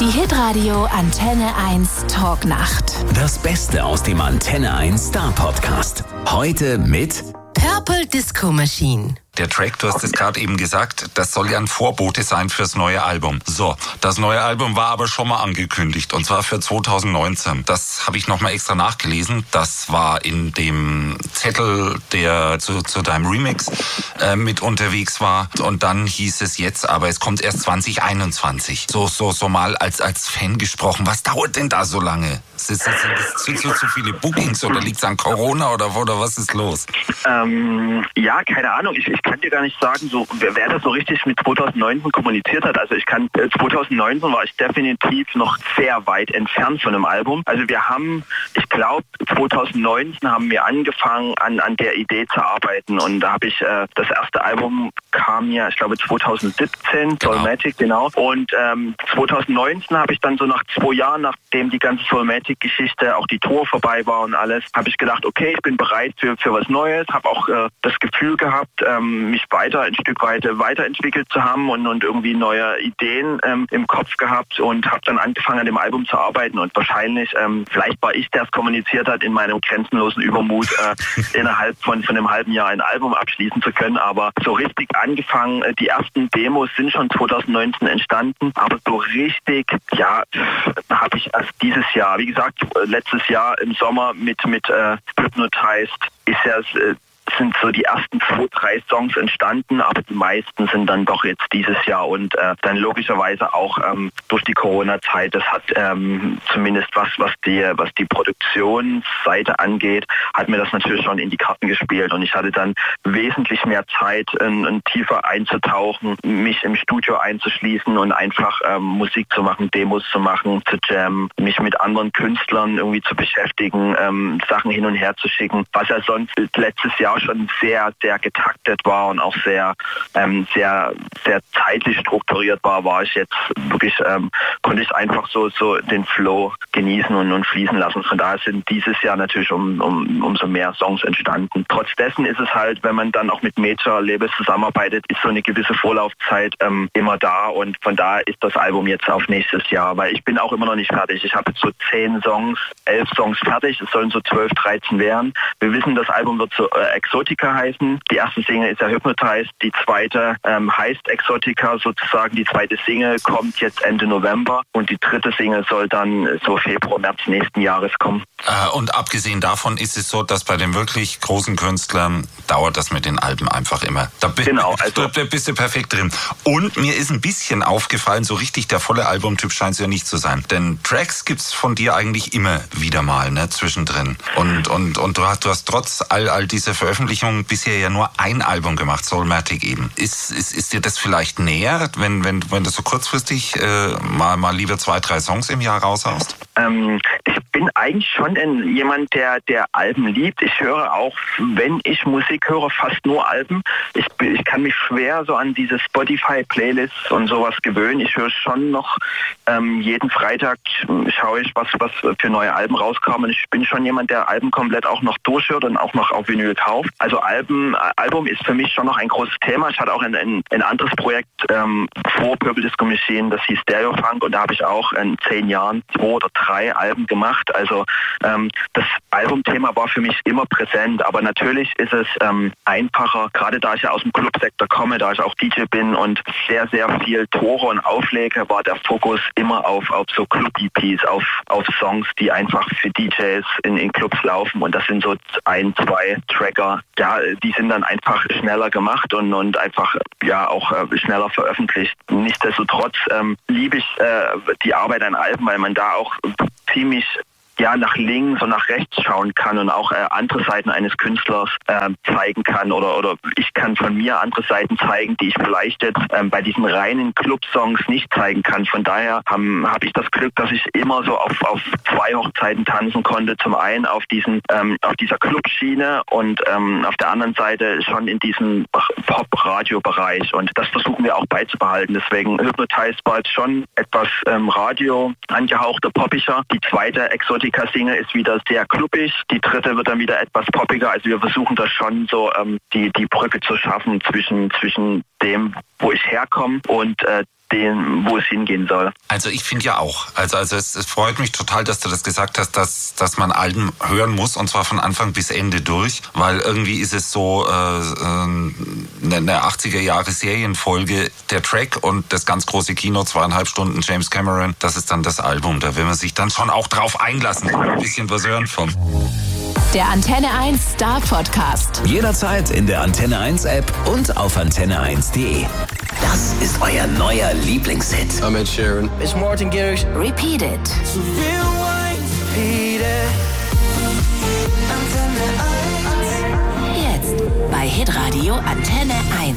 Die Hitradio Antenne 1 Talknacht. Das Beste aus dem Antenne 1 Star Podcast. Heute mit Purple Disco Machine. Der Track, du hast es gerade eben gesagt, das soll ja ein Vorbote sein fürs neue Album. So, das neue Album war aber schon mal angekündigt und zwar für 2019. Das habe ich nochmal extra nachgelesen. Das war in dem Zettel, der zu deinem Remix mit unterwegs war. Und dann hieß es jetzt, aber es kommt erst 2021. So mal als Fan gesprochen. Was dauert denn da so lange? Sind das zu viele Bookings oder liegt es an Corona oder was ist los? Ja, keine Ahnung. Ich kann dir gar nicht sagen, so wer das so richtig mit 2019 kommuniziert hat. Also 2019 war ich definitiv noch sehr weit entfernt von einem Album. Also wir haben, ich glaube, 2019 haben wir angefangen, an der Idee zu arbeiten. Und da habe ich, das erste Album kam ja, ich glaube 2017, Soulmatic, genau. Und 2019 habe ich dann so nach 2 Jahren, nachdem die ganze Soulmatic-Geschichte, auch die Tour vorbei war und alles, habe ich gedacht, okay, ich bin bereit für was Neues, habe auch das Gefühl gehabt, mich ein Stück weiterentwickelt zu haben und irgendwie neue Ideen im Kopf gehabt und habe dann angefangen, an dem Album zu arbeiten. Und wahrscheinlich, vielleicht war ich, der es kommuniziert hat, in meinem grenzenlosen Übermut, innerhalb von einem halben Jahr ein Album abschließen zu können. Aber so richtig angefangen, die ersten Demos sind schon 2019 entstanden, aber so richtig, ja, habe ich erst dieses Jahr, wie gesagt, letztes Jahr im Sommer mit Hypnotized sind so die ersten 2, 3 Songs entstanden, aber die meisten sind dann doch jetzt dieses Jahr und dann logischerweise auch durch die Corona-Zeit. Das hat zumindest was die Produktionsseite angeht, hat mir das natürlich schon in die Karten gespielt und ich hatte dann wesentlich mehr Zeit, tiefer einzutauchen, mich im Studio einzuschließen und einfach Musik zu machen, Demos zu machen, zu jammen, mich mit anderen Künstlern irgendwie zu beschäftigen, Sachen hin und her zu schicken, was ja sonst letztes Jahr schon sehr, sehr getaktet war und auch sehr, sehr, sehr zeitlich strukturiert war ich jetzt wirklich, konnte ich einfach so den Flow genießen und fließen lassen. Von daher sind dieses Jahr natürlich umso mehr Songs entstanden. Trotz dessen ist es halt, wenn man dann auch mit Major-Labels zusammenarbeitet, ist so eine gewisse Vorlaufzeit immer da und von daher ist das Album jetzt auf nächstes Jahr, weil ich bin auch immer noch nicht fertig. Ich habe jetzt so 10 Songs, 11 Songs fertig, es sollen so 12, 13 werden. Wir wissen, das Album wird so Exotica heißen. Die erste Single ist ja Hypnotized, die zweite heißt Exotica sozusagen. Die zweite Single kommt jetzt Ende November und die dritte Single soll dann so Februar, März nächsten Jahres kommen. Und abgesehen davon ist es so, dass bei den wirklich großen Künstlern dauert das mit den Alben einfach immer. Da bist du perfekt drin. Und mir ist ein bisschen aufgefallen, so richtig der volle Albumtyp scheint es ja nicht zu sein. Denn Tracks gibt's von dir eigentlich immer wieder mal, ne, zwischendrin. Und du hast trotz all dieser Veröffentlichungen bisher ja nur ein Album gemacht, Soulmatic eben. Ist dir das vielleicht näher, wenn du so kurzfristig mal lieber 2, 3 Songs im Jahr raushaust? Ich bin eigentlich schon jemand, der Alben liebt. Ich höre auch, wenn ich Musik höre, fast nur Alben. Ich kann mich schwer so an diese Spotify-Playlists und sowas gewöhnen. Ich höre schon noch jeden Freitag, schaue ich, was für neue Alben rauskommen. Ich bin schon jemand, der Alben komplett auch noch durchhört und auch noch auf Vinyl kauft. Also Album ist für mich schon noch ein großes Thema. Ich hatte auch ein anderes Projekt vor Purple Disco Machine, das hieß Stereo Funk und da habe ich auch in 10 Jahren 2 oder 3 Alben gemacht. Also das Albumthema war für mich immer präsent, aber natürlich ist es einfacher, gerade da ich ja aus dem Clubsektor komme, da ich auch DJ bin und sehr, sehr viel Tore und Auflege, war der Fokus immer auf so Club-EPs, auf Songs, die einfach für DJs in Clubs laufen und das sind so 1, 2 Tracker, ja, die sind dann einfach schneller gemacht und einfach ja auch schneller veröffentlicht. Nichtsdestotrotz liebe ich die Arbeit an Alben, weil man da auch ziemlich nach links und nach rechts schauen kann und auch andere Seiten eines Künstlers zeigen kann oder ich kann von mir andere Seiten zeigen, die ich vielleicht jetzt bei diesen reinen Club-Songs nicht zeigen kann. Von daher habe ich das Glück, dass ich immer so auf 2 Hochzeiten tanzen konnte. Zum einen auf dieser Clubschiene und auf der anderen Seite schon in diesem Pop-Radio-Bereich und das versuchen wir auch beizubehalten. Deswegen Hypnotized war jetzt schon etwas Radio angehauchter, poppischer. Die zweite Exotica-Single ist wieder sehr klubbig. Die dritte wird dann wieder etwas poppiger. Also wir versuchen da schon so die Brücke zu schaffen zwischen dem, wo ich herkomme und wo es hingehen soll. Also ich finde ja auch. Also es freut mich total, dass du das gesagt hast, dass man Alben hören muss und zwar von Anfang bis Ende durch, weil irgendwie ist es so eine 80er Jahre Serienfolge, der Track und das ganz große Kino, 2,5 Stunden James Cameron, das ist dann das Album. Da will man sich dann schon auch drauf einlassen, ein bisschen was hören von. Der Antenne 1 Star Podcast. Jederzeit in der Antenne 1 App und auf antenne1.de. Das ist euer neuer Lieblingshit. I'm Ed Sheeran. It's Martin Garrix. Repeat it. So rewind, repeat it. Jetzt bei Hitradio Antenne 1.